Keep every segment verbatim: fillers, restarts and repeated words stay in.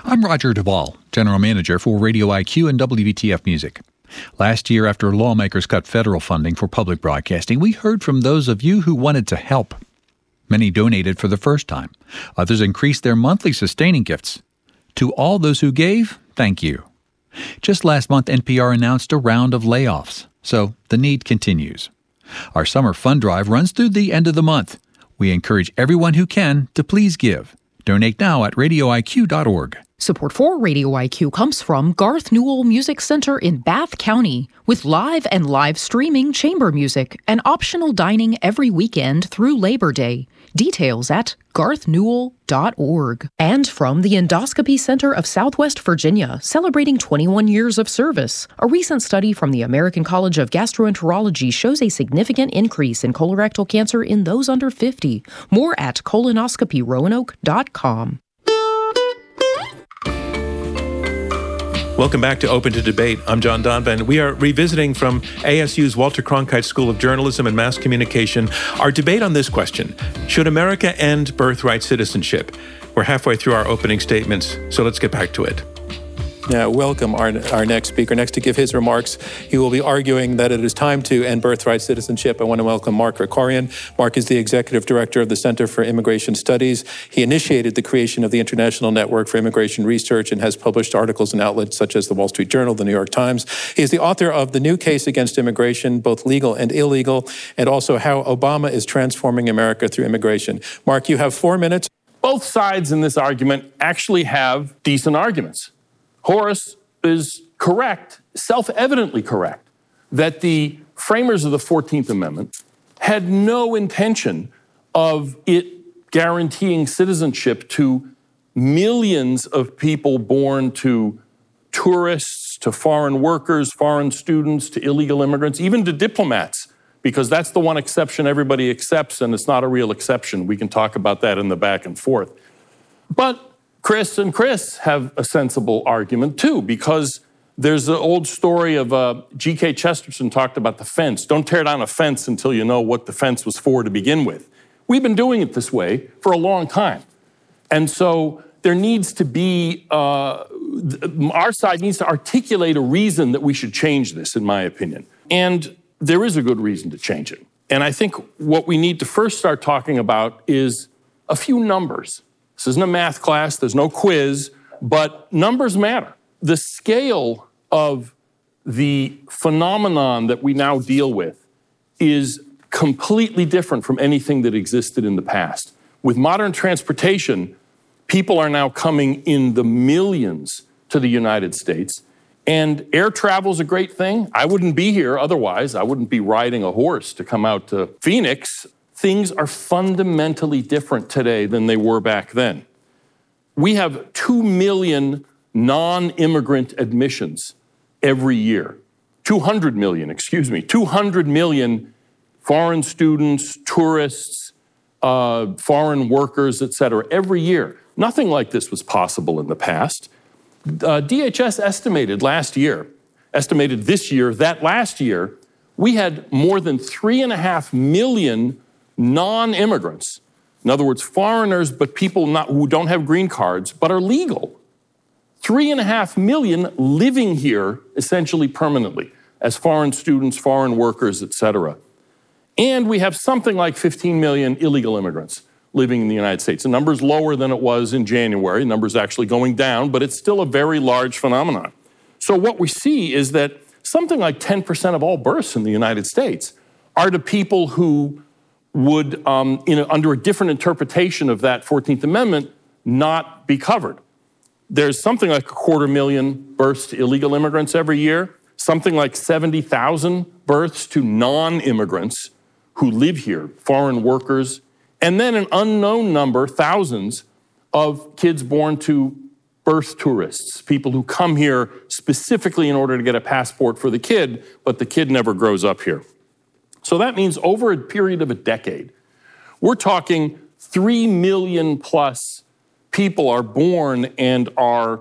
I'm Roger Duvall, General Manager for Radio I Q and W B T F Music. Last year, after lawmakers cut federal funding for public broadcasting, we heard from those of you who wanted to help. Many donated for the first time. Others increased their monthly sustaining gifts. To all those who gave, thank you. Just last month, N P R announced a round of layoffs, so the need continues. Our summer fund drive runs through the end of the month. We encourage everyone who can to please give. Donate now at radio I Q dot org. Support for Radio I Q comes from Garth Newell Music Center in Bath County, with live and live streaming chamber music and optional dining every weekend through Labor Day. Details at garth newell dot org. And from the Endoscopy Center of Southwest Virginia, celebrating twenty-one years of service. A recent study from the American College of Gastroenterology shows a significant increase in colorectal cancer in those under fifty. More at colonoscopy roanoke dot com. Welcome back to Open to Debate. I'm John Donvan. We are revisiting from A S U's Walter Cronkite School of Journalism and Mass Communication our debate on this question: should America end birthright citizenship? We're halfway through our opening statements, so let's get back to it. Yeah, welcome our, our next speaker. Next to give his remarks, he will be arguing that it is time to end birthright citizenship. I want to welcome Mark Krikorian. Mark is the executive director of the Center for Immigration Studies. He initiated the creation of the International Network for Immigration Research and has published articles in outlets such as the Wall Street Journal, the New York Times. He is the author of The New Case Against Immigration, Both Legal and Illegal, and also How Obama is Transforming America Through Immigration. Mark, you have four minutes. Both sides in this argument actually have decent arguments. Horace is correct, self-evidently correct, that the framers of the fourteenth Amendment had no intention of it guaranteeing citizenship to millions of people born to tourists, to foreign workers, foreign students, to illegal immigrants, even to diplomats, because that's the one exception everybody accepts, and it's not a real exception. We can talk about that in the back and forth. But Chris and Chris have a sensible argument too, because there's an old story of uh, G K Chesterton talked about the fence. Don't tear down a fence until you know what the fence was for to begin with. We've been doing it this way for a long time. And so there needs to be, uh, our side needs to articulate a reason that we should change this, in my opinion. And there is a good reason to change it. And I think what we need to first start talking about is a few numbers. This isn't a math class, there's no quiz, but numbers matter. The scale of the phenomenon that we now deal with is completely different from anything that existed in the past. With modern transportation, people are now coming in the millions to the United States, and air travel is a great thing. I wouldn't be here otherwise. I wouldn't be riding a horse to come out to Phoenix. Things are fundamentally different today than they were back then. We have two million non-immigrant admissions every year. two hundred million, excuse me, two hundred million foreign students, tourists, uh, foreign workers, et cetera, every year. Nothing like this was possible in the past. Uh, D H S estimated last year, estimated this year, that last year, we had more than three and a half million non-immigrants, in other words, foreigners, but people not, who don't have green cards, but are legal. Three and a half million living here essentially permanently as foreign students, foreign workers, et cetera. And we have something like fifteen million illegal immigrants living in the United States. The number's lower than it was in January. The number's actually going down, but it's still a very large phenomenon. So what we see is that something like ten percent of all births in the United States are to people who would, um, in a, under a different interpretation of that fourteenth Amendment, not be covered. There's something like a quarter million births to illegal immigrants every year, something like seventy thousand births to non-immigrants who live here, foreign workers, and then an unknown number, thousands, of kids born to birth tourists, people who come here specifically in order to get a passport for the kid, but the kid never grows up here. So that means over a period of a decade, we're talking three million plus people are born and are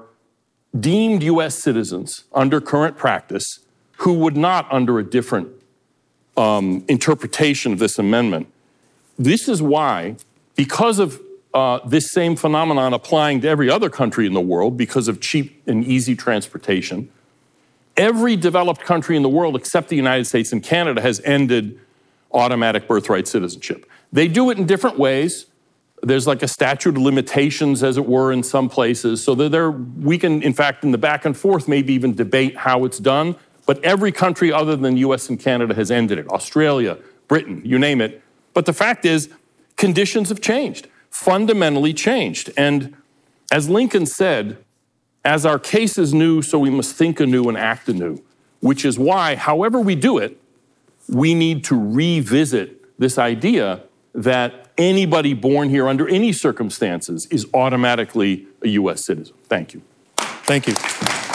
deemed U S citizens under current practice who would not under a different um, interpretation of this amendment. This is why, because of uh, this same phenomenon applying to every other country in the world because of cheap and easy transportation. Every developed country in the world except the United States and Canada has ended automatic birthright citizenship. They do it in different ways. There's like a statute of limitations, as it were, in some places. So that there, we can, in fact, in the back and forth, maybe even debate how it's done. But every country other than the U S and Canada has ended it. Australia, Britain, you name it. But the fact is, conditions have changed, fundamentally changed. And as Lincoln said, as our case is new, so we must think anew and act anew, which is why, however we do it, we need to revisit this idea that anybody born here under any circumstances is automatically a U S citizen. Thank you. Thank you.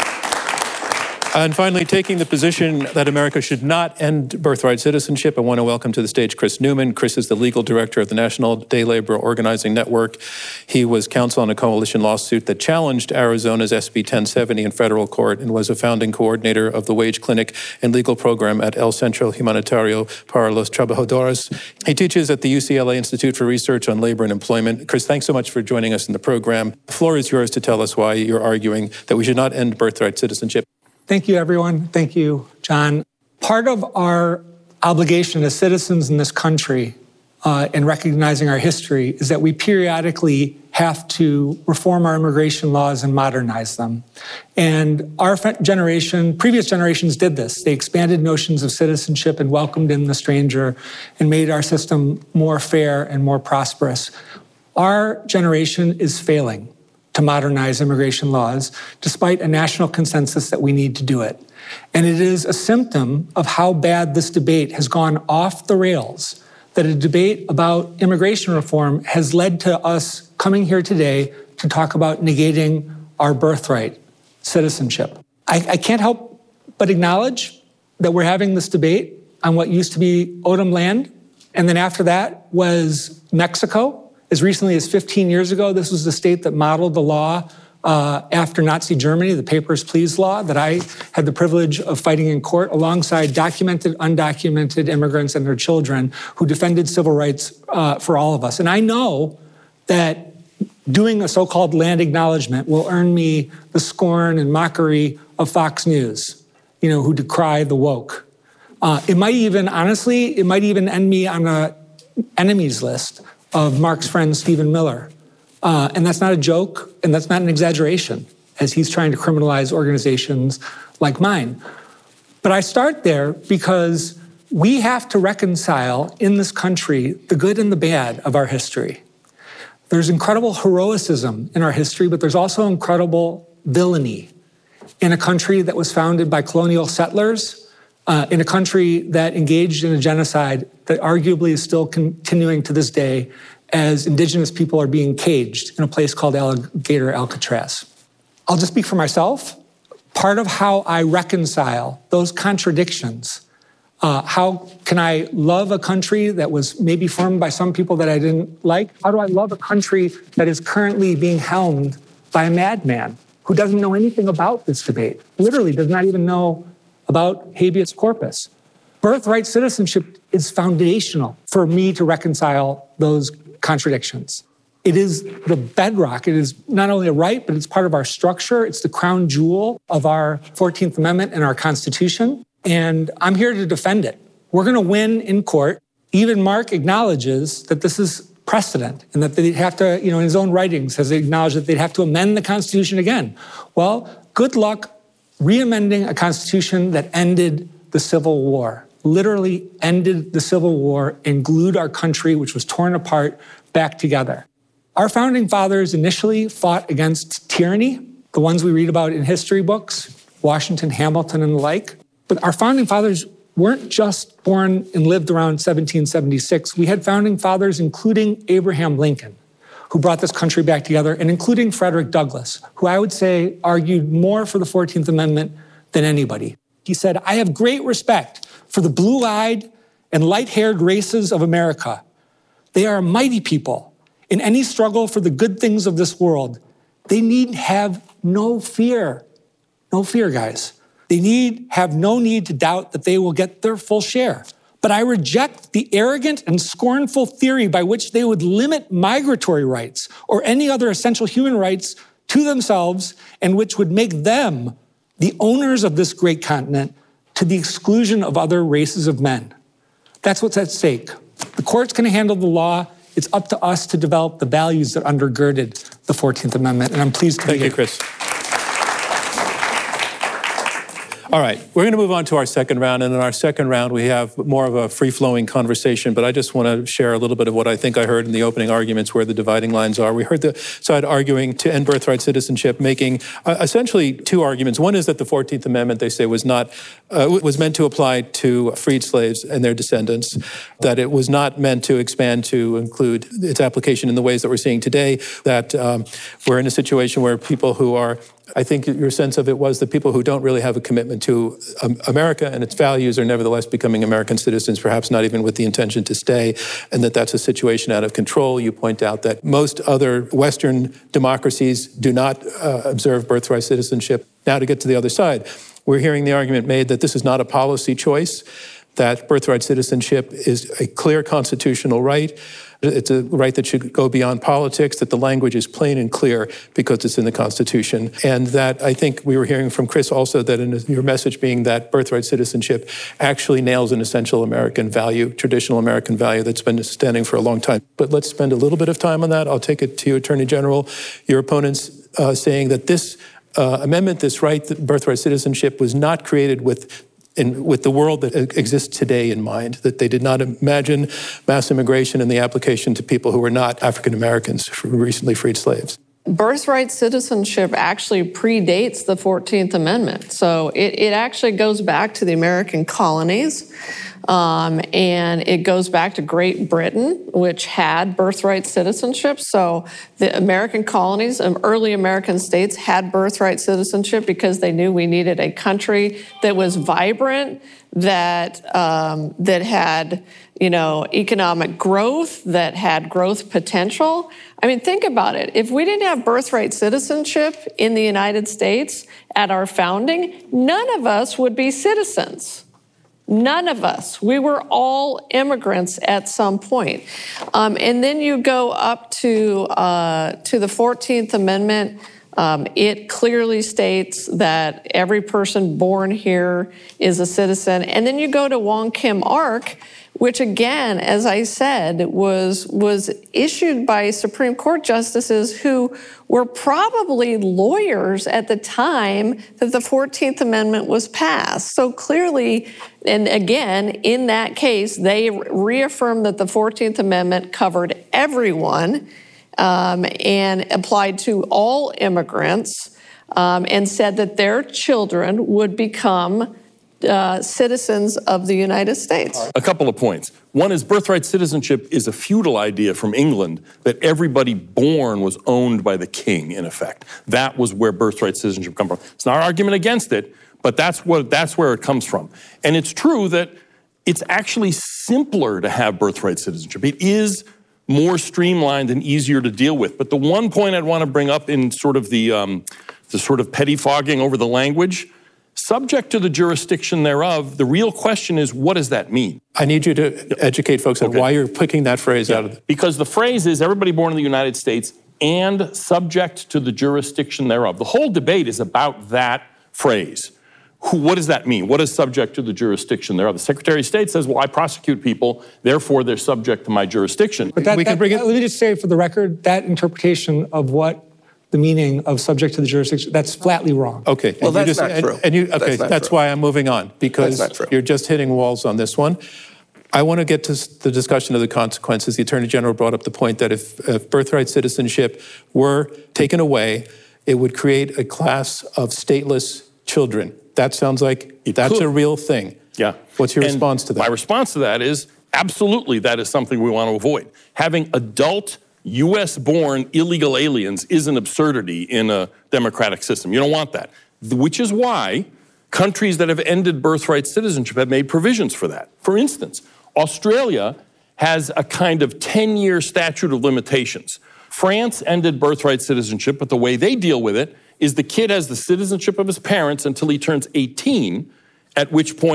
And finally, taking the position that America should not end birthright citizenship, I want to welcome to the stage Chris Newman. Chris is the legal director of the National Day Labor Organizing Network. He was counsel on a coalition lawsuit that challenged Arizona's S B ten seventy in federal court and was a founding coordinator of the wage clinic and legal program at El Centro Humanitario para los Trabajadores. He teaches at the U C L A Institute for Research on Labor and Employment. Chris, thanks so much for joining us in the program. The floor is yours to tell us why you're arguing that we should not end birthright citizenship. Thank you, everyone. Thank you, John. Part of our obligation as citizens in this country uh, in recognizing our history is that we periodically have to reform our immigration laws and modernize them. And our generation, previous generations did this. They expanded notions of citizenship and welcomed in the stranger and made our system more fair and more prosperous. Our generation is failing to modernize immigration laws, despite a national consensus that we need to do it. And it is a symptom of how bad this debate has gone off the rails, that a debate about immigration reform has led to us coming here today to talk about negating our birthright citizenship. I, I can't help but acknowledge that we're having this debate on what used to be Odom land, and then after that was Mexico. As recently as fifteen years ago, this was the state that modeled the law uh, after Nazi Germany, the Papers, Please law, that I had the privilege of fighting in court alongside documented, undocumented immigrants and their children who defended civil rights uh, for all of us. And I know that doing a so-called land acknowledgement will earn me the scorn and mockery of Fox News, you know, who decry the woke. Uh, it might even, honestly, it might even end me on a enemies list of Mark's friend, Stephen Miller. Uh, and that's not a joke, and that's not an exaggeration, as he's trying to criminalize organizations like mine. But I start there because we have to reconcile in this country the good and the bad of our history. There's incredible heroicism in our history, but there's also incredible villainy in a country that was founded by colonial settlers, Uh, in a country that engaged in a genocide that arguably is still continuing to this day as indigenous people are being caged in a place called Alligator Alcatraz. I'll just speak for myself. Part of how I reconcile those contradictions, uh, how can I love a country that was maybe formed by some people that I didn't like? How do I love a country that is currently being helmed by a madman who doesn't know anything about this debate, literally does not even know about habeas corpus? Birthright citizenship is foundational for me to reconcile those contradictions. It is the bedrock. It is not only a right, but it's part of our structure. It's the crown jewel of our fourteenth Amendment and our Constitution. And I'm here to defend it. We're going to win in court. Even Mark acknowledges that this is precedent and that they'd have to, you know, in his own writings has acknowledged that they'd have to amend the Constitution again. Well, good luck re-amending a Constitution that ended the Civil War, literally ended the Civil War and glued our country, which was torn apart, back together. Our founding fathers initially fought against tyranny, the ones we read about in history books, Washington, Hamilton, and the like. But our founding fathers weren't just born and lived around seventeen seventy-six. We had founding fathers, including Abraham Lincoln, who brought this country back together, and including Frederick Douglass, who I would say argued more for the fourteenth Amendment than anybody. He said, I have great respect for the blue-eyed and light-haired races of America. They are mighty people. In any struggle for the good things of this world, they need have no fear. No fear, guys. They need have no need to doubt that they will get their full share. But I reject the arrogant and scornful theory by which they would limit migratory rights or any other essential human rights to themselves, and which would make them the owners of this great continent to the exclusion of other races of men. That's what's at stake. The court's going to handle the law. It's up to us to develop the values that undergirded the fourteenth Amendment, and I'm pleased to Thank be you, here. Chris. All right, we're going to move on to our second round, and in our second round, we have more of a free-flowing conversation, but I just want to share a little bit of what I think I heard in the opening arguments where the dividing lines are. We heard the side arguing to end birthright citizenship, making uh, essentially two arguments. One is that the fourteenth Amendment, they say, was not uh, was meant to apply to freed slaves and their descendants, that it was not meant to expand to include its application in the ways that we're seeing today, that um, we're in a situation where people who are I think your sense of it was that people who don't really have a commitment to um, America and its values are nevertheless becoming American citizens, perhaps not even with the intention to stay, and that that's a situation out of control. You point out that most other Western democracies do not uh, observe birthright citizenship. Now to get to the other side, we're hearing the argument made that this is not a policy choice, that birthright citizenship is a clear constitutional right. It's a right that should go beyond politics, that the language is plain and clear because it's in the Constitution. And that I think we were hearing from Chris also that in your message being that birthright citizenship actually nails an essential American value, traditional American value that's been standing for a long time. But let's spend a little bit of time on that. I'll take it to you, Attorney General. Your opponents uh, saying that this uh, amendment, this right, birthright citizenship, was not created with In, with the world that exists today in mind, that they did not imagine mass immigration and the application to people who were not African Americans, recently freed slaves. Birthright citizenship actually predates the fourteenth Amendment. So it, it actually goes back to the American colonies, um, and it goes back to Great Britain, which had birthright citizenship. So the American colonies, um, early American states had birthright citizenship because they knew we needed a country that was vibrant, that um, that had, you know, economic growth, that had growth potential. I mean, think about it. If we didn't have birthright citizenship in the United States at our founding, none of us would be citizens. None of us. We were all immigrants at some point. Um, and then you go up to uh, to the fourteenth Amendment. Um, it clearly states that every person born here is a citizen. And then you go to Wong Kim Ark, which again, as I said, was, was issued by Supreme Court justices who were probably lawyers at the time that the fourteenth Amendment was passed. So clearly, and again, in that case, they reaffirmed that the fourteenth Amendment covered everyone, Um, and applied to all immigrants, um, and said that their children would become uh, citizens of the United States. A couple of points. One is birthright citizenship is a feudal idea from England that everybody born was owned by the king, in effect. That was where birthright citizenship comes from. It's not an argument against it, but that's what that's where it comes from. And it's true that it's actually simpler to have birthright citizenship. It is more streamlined and easier to deal with. But the one point I'd want to bring up in sort of the, um, the sort of pettifogging over the language, subject to the jurisdiction thereof, the real question is, what does that mean? I need you to educate folks on okay. why you're picking that phrase yeah. out of it. Because the phrase is everybody born in the United States and subject to the jurisdiction thereof. The whole debate is about that phrase. Who, what does that mean? What is subject to the jurisdiction thereof? The Secretary of State says, well, I prosecute people, therefore they're subject to my jurisdiction. But that, we can that, bring it. Let me just say for the record, that interpretation of what the meaning of subject to the jurisdiction, that's flatly wrong. Okay. Well, that's just, not and, true. And you, okay, that's, that's why I'm moving on, because you're just hitting walls on this one. I want to get to the discussion of the consequences. The Attorney General brought up the point that if, if birthright citizenship were taken away, it would create a class of stateless children. That sounds like it that's could. a real thing. Yeah. What's your and response to that? My response to that is absolutely that is something we want to avoid. Having adult U S-born illegal aliens is an absurdity in a democratic system. You don't want that. Which is why countries that have ended birthright citizenship have made provisions for that. For instance, Australia has a kind of ten-year statute of limitations. France ended birthright citizenship, but the way they deal with it is the kid has the citizenship of his parents until he turns eighteen, at which point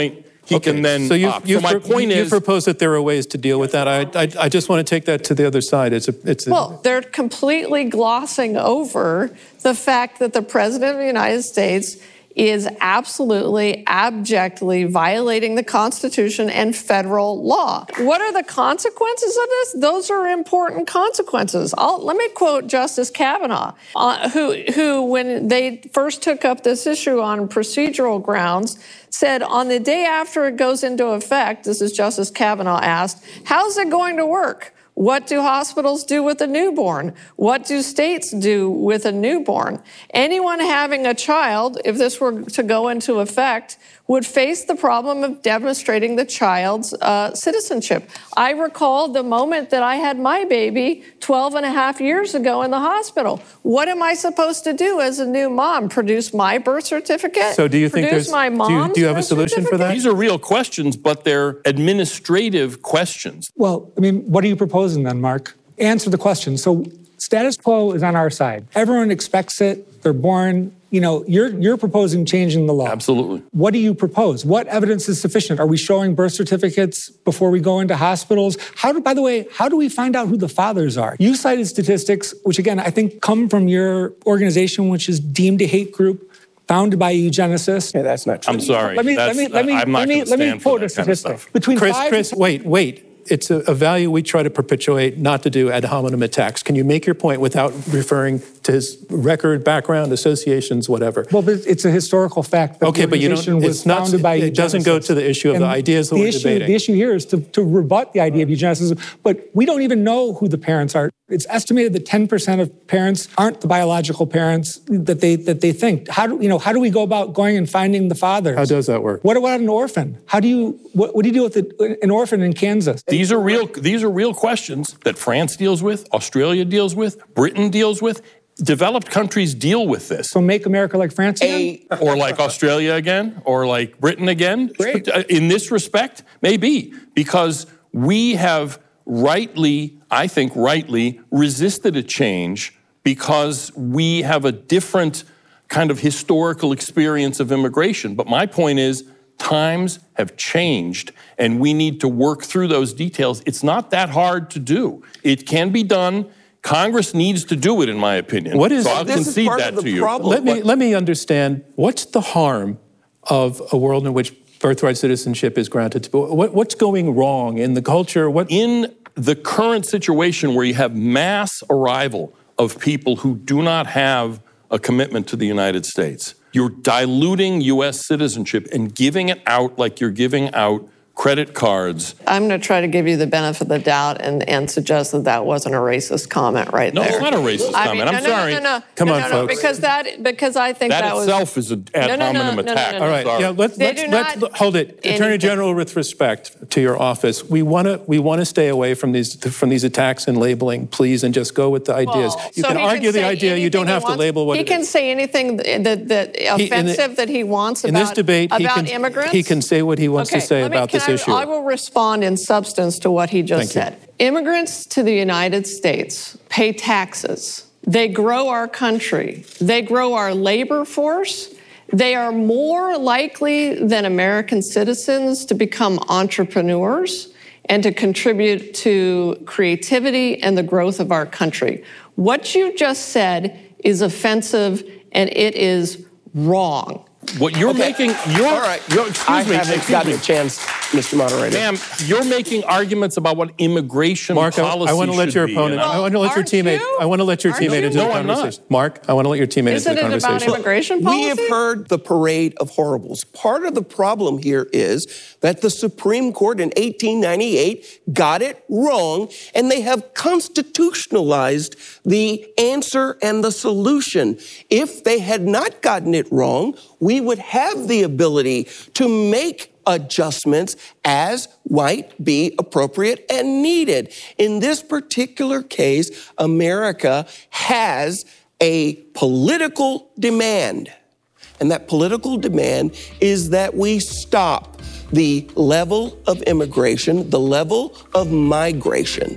he okay. can then so you, opt. You, so my pro- point you is, propose that there are ways to deal with that. I, I, I just want to take that to the other side. It's a, it's a, Well, they're completely glossing over the fact that the President of the United States is absolutely, abjectly violating the Constitution and federal law. What are the consequences of this? Those are important consequences. I'll, let me quote Justice Kavanaugh, uh, who, who, when they first took up this issue on procedural grounds, said on the day after it goes into effect, this is Justice Kavanaugh asked, how's it going to work? What do hospitals do with a newborn? What do states do with a newborn? Anyone having a child, if this were to go into effect, would face the problem of demonstrating the child's uh, citizenship. I recall the moment that I had my baby twelve and a half years ago in the hospital. What am I supposed to do as a new mom? Produce my birth certificate? So do you think Produce there's, my mom's do you, do you have a birth solution for that? these are real questions, but they're administrative questions. Well, I mean, what are you proposing then, Mark? Answer the question. So status quo is on our side. Everyone expects it. They're born. You know, you're you're proposing changing the law. Absolutely. What do you propose? What evidence is sufficient? Are we showing birth certificates before we go into hospitals? How do, by the way, how do we find out who the fathers are? You cited statistics, which again, I think come from your organization, which is deemed a hate group, founded by a eugenicist. Yeah, that's not true. I'm sorry. Let me let That's, me let me I'm not let me gonna let me stand for quote that a kind of statistic. stuff. Between Chris, five Chris, wait, wait. It's a, a value we try to perpetuate, not to do ad hominem attacks. Can you make your point without referring to his record, background, associations, whatever? Well, but it's a historical fact that Okay, the but you don't- organization was it's not- founded by it doesn't go eugenicists. to the issue of the And ideas that the we're issue, debating. The issue here is to, to rebut the idea of eugenicism, but we don't even know who the parents are. It's estimated that ten percent of parents aren't the biological parents that they that they think. How do you know? How do we go about going and finding the fathers? How does that work? What about an orphan? How do you? What, what do you do with a, an orphan in Kansas? These are real. These are real questions that France deals with, Australia deals with, Britain deals with. Developed countries deal with this. So make America like France again? A, Or like Australia again, or like Britain again. Great. In this respect, maybe, because we have rightly, I think rightly, resisted a change because we have a different kind of historical experience of immigration. But my point is, times have changed, and we need to work through those details. It's not that hard to do. It can be done. Congress needs to do it, in my opinion. What is- so I'll This is concede part that of the to you. problem. Let me let me understand, what's the harm of a world in which birthright citizenship is granted to what, what's going wrong in the culture? What In the current situation where you have mass arrival of people who do not have a commitment to the United States, you're diluting U S citizenship and giving it out like you're giving out credit cards. I'm going to try to give you the benefit of the doubt and, and suggest that that wasn't a racist comment right No, there. it's not a racist I comment. mean, I'm no, no, sorry. No, no, no, Come no, on, no, no, folks. because that because I think That that, was itself is an ad No, no, no, hominem no, no, attack. no, no. All right, Sorry. yeah, let's, They let's, do let's not hold it. Attorney anything. General, with respect to your office, we want to we want to stay away from these from these attacks and labeling, please, and just go with the ideas. Well, you so can he argue the say idea. You don't anything he have to wants. label what he it can is. say anything that, that He- in the- offensive that he wants In about, this debate, he about can, immigrants. he can say what he wants Okay, to say let me- about can this I, issue. I will respond in substance to what he just Thank you. said. Immigrants to the United States pay taxes. They grow our country. They grow our labor force. They are more likely than American citizens to become entrepreneurs and to contribute to creativity and the growth of our country. What you just said is offensive and it is wrong. What you're Okay. making, you're, All right. you're excuse I me, haven't excuse gotten me. a chance, Mister Moderator. Ma'am, you're making arguments about what immigration Mark, I, policy I want to let should your be, opponent. and I want to let your aren't teammate. you? I want to let your Aren't teammate you? into No, the I'm not. conversation. Mark, I want to let your teammate Isn't into the it about conversation. immigration policy? We have heard the parade of horribles. Part of the problem here is that the Supreme Court in eighteen ninety-eight got it wrong, and they have constitutionalized the answer and the solution. If they had not gotten it wrong, we would have the ability to make adjustments as might be appropriate and needed. In this particular case, America has a political demand. And that political demand is that we stop the level of immigration, the level of migration.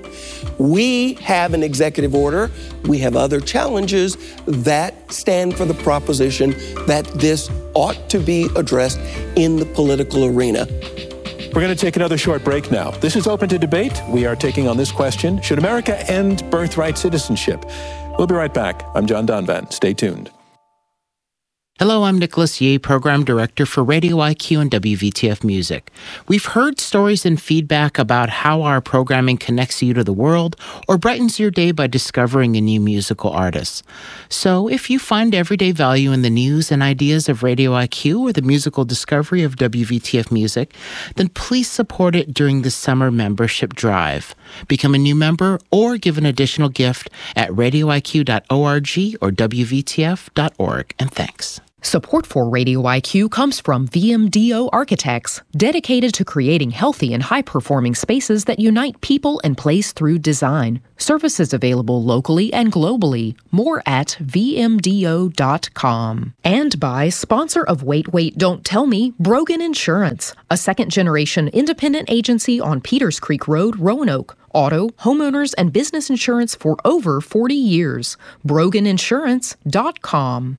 We have an executive order. We have other challenges that stand for the proposition that this ought to be addressed in the political arena. We're going to take another short break now. This is Open to Debate. We are taking on this question: should America end birthright citizenship? We'll be right back. I'm John Donvan. Stay tuned. Hello, I'm Nicholas Yee, Program Director for Radio I Q and W V T F Music. We've heard stories and feedback about how our programming connects you to the world or brightens your day by discovering a new musical artist. So if you find everyday value in the news and ideas of Radio I Q or the musical discovery of W V T F Music, then please support it during the summer membership drive. Become a new member or give an additional gift at radio I Q dot org or W V T F dot org. And thanks. Support for Radio I Q comes from V M D O Architects, dedicated to creating healthy and high-performing spaces that unite people and place through design. Services available locally and globally. More at V M D O dot com. And by sponsor of Wait, Wait, Don't Tell Me, Brogan Insurance, a second-generation independent agency on Peters Creek Road, Roanoke. Auto, homeowners, and business insurance for over forty years. Brogan Insurance dot com.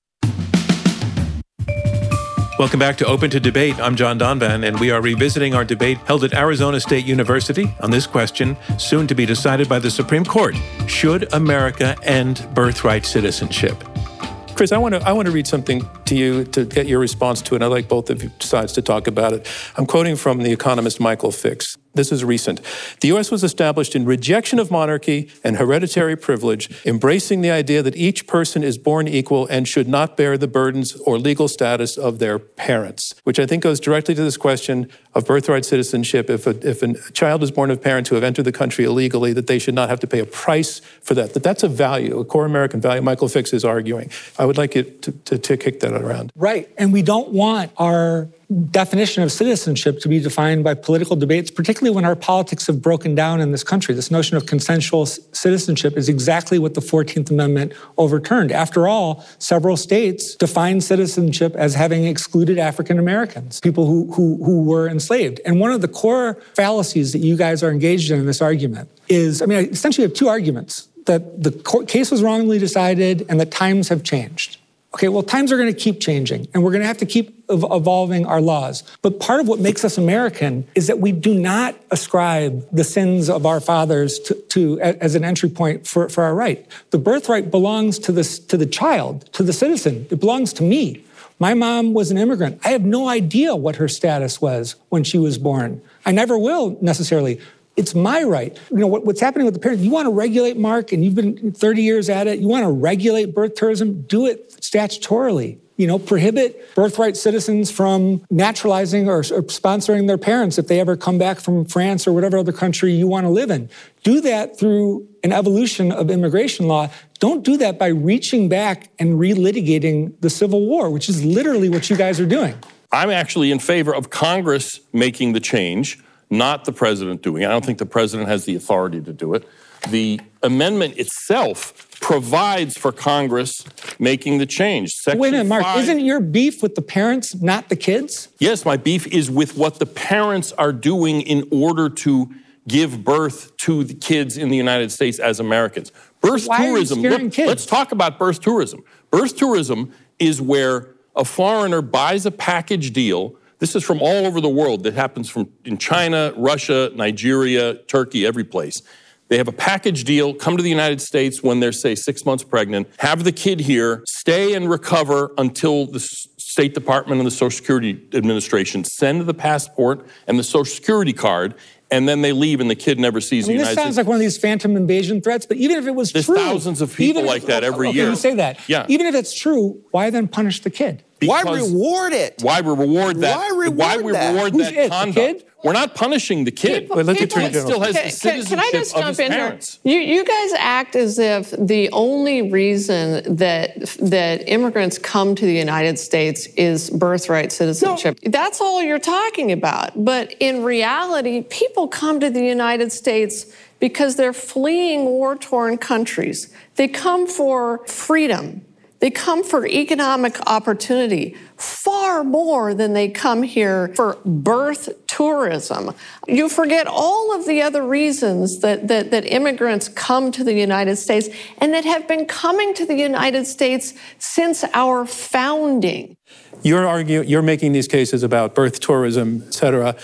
Welcome back to Open to Debate. I'm John Donvan, and we are revisiting our debate held at Arizona State University on this question, soon to be decided by the Supreme Court: should America end birthright citizenship? Chris, I want to I want to read something to you to get your response to it. I'd like both of you sides to talk about it. I'm quoting from the economist Michael Fix. This is recent. The U S was established in rejection of monarchy and hereditary privilege, embracing the idea that each person is born equal and should not bear the burdens or legal status of their parents, which I think goes directly to this question of birthright citizenship. If a, if a child is born of parents who have entered the country illegally, that they should not have to pay a price for that, that that's a value, a core American value. Michael Fix is arguing. I would like you to, to, to kick that around. Right. And we don't want our definition of citizenship to be defined by political debates, particularly when our politics have broken down in this country. This notion of consensual citizenship is exactly what the fourteenth Amendment overturned. After all, several states defined citizenship as having excluded African Americans, people who, who, who were enslaved. And one of the core fallacies that you guys are engaged in in this argument is, I mean, essentially you have two arguments: that the court case was wrongly decided and that times have changed. Okay, well, times are going to keep changing, and we're going to have to keep evolving our laws. But part of what makes us American is that we do not ascribe the sins of our fathers to, to as an entry point for, for our right. The birthright belongs to the, to the child, to the citizen. It belongs to me. My mom was an immigrant. I have no idea what her status was when she was born. I never will necessarily. It's my right. You know, what, what's happening with the parents, you want to regulate, Mark, and you've been thirty years at it, you want to regulate birth tourism, do it statutorily. You know, prohibit birthright citizens from naturalizing or, or sponsoring their parents if they ever come back from France or whatever other country you want to live in. Do that through an evolution of immigration law. Don't do that by reaching back and relitigating the Civil War, which is literally what you guys are doing. I'm actually in favor of Congress making the change, not the president doing it. I don't think the president has the authority to do it. The amendment itself provides for Congress making the change. Section Wait a minute, Mark, five, isn't your beef with the parents, not the kids? Yes, my beef is with what the parents are doing in order to give birth to the kids in the United States as Americans. Birth Why tourism, are you scaring look, kids? let's talk about birth tourism. Birth tourism is where a foreigner buys a package deal. This is from all over the world. That happens from in China, Russia, Nigeria, Turkey, every place. They have a package deal, come to the United States when they're, say, six months pregnant, have the kid here, stay and recover until the State Department and the Social Security Administration send the passport and the Social Security card, and then they leave and the kid never sees I mean, the this United sounds States. like one of these phantom invasion threats, but even if it was There's true... thousands of people even like if, that every okay, year. you say that. Yeah. Even if it's true, why then punish the kid? Why Because- reward it? Why we reward that? Why reward why we that? reward Who's that it, the conduct? kid? We're not punishing the kid. People- Wait, let the people- Attorney General- Still has Can- the can- citizenship Can I just of jump his in parents. here? You, you guys act as if the only reason that that immigrants come to the United States is birthright citizenship. That's all you're talking about. But in reality, people come to the United States because they're fleeing war-torn countries. They come for freedom. They come for economic opportunity far more than they come here for birth tourism. You forget all of the other reasons that, that, that immigrants come to the United States and that have been coming to the United States since our founding. You're arguing, you're making these cases about birth tourism, et cetera.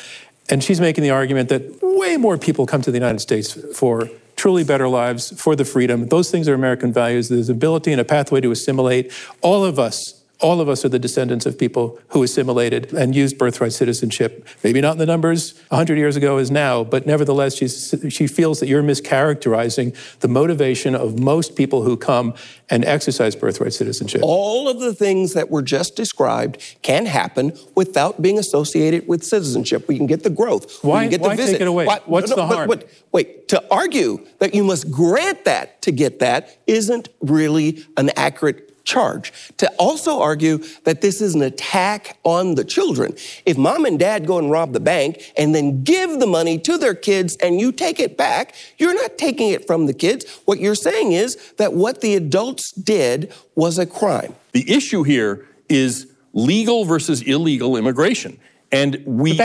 And she's making the argument that way more people come to the United States for truly better lives, for the freedom. Those things are American values. There's ability and a pathway to assimilate. All of us, all of us are the descendants of people who assimilated and used birthright citizenship. Maybe not in the numbers one hundred years ago as now, but nevertheless, she's, she feels that you're mischaracterizing the motivation of most people who come and exercise birthright citizenship. All of the things that were just described can happen without being associated with citizenship. We can get the growth. Why, we can get why the visit. take it away? Why, What's no, the but, harm? But, wait, to argue that you must grant that to get that isn't really an accurate charge. To also argue that this is an attack on the children. If mom and dad go and rob the bank and then give the money to their kids and you take it back, you're not taking it from the kids. What you're saying is that what the adults did was a crime. The issue here is legal versus illegal immigration. And we